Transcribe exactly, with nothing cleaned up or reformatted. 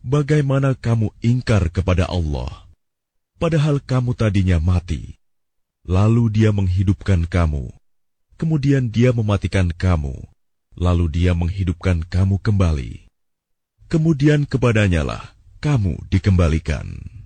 Bagaimana kamu ingkar kepada Allah, padahal kamu tadinya mati, lalu Dia menghidupkan kamu, kemudian Dia mematikan kamu, lalu Dia menghidupkan kamu kembali. Kemudian kepadanya lah kamu dikembalikan.